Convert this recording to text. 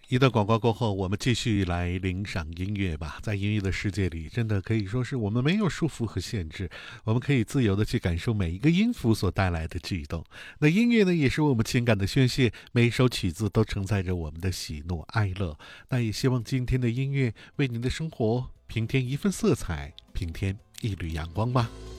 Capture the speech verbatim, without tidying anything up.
一段广告过后，我们继续来领赏音乐吧。在音乐的世界里，真的可以说是我们没有束缚和限制，我们可以自由的去感受每一个音符所带来的悸动。那音乐呢，也是我们情感的宣泄，每一首曲子都承载着我们的喜怒哀乐。那也希望今天的音乐为您的生活平添一份色彩，平添一缕阳光吧。